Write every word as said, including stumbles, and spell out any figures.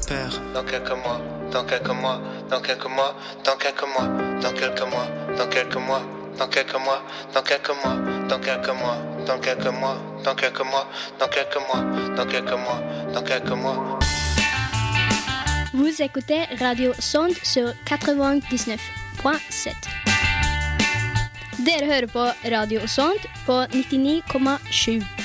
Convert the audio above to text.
père. Dans quelques mois, dans quelques mois, dans quelques mois, dans quelques mois, dans quelques mois, dans quelques mois, dans quelques mois, dans quelques mois, dans quelques mois, dans quelques mois, dans quelques mois, dans quelques mois, dans quelques mois, dans quelques mois. Vous écoutez Radio Sond sur quatre-vingt-dix-neuf komma sju. Dere hører på Radio Sond på nittini komma sju.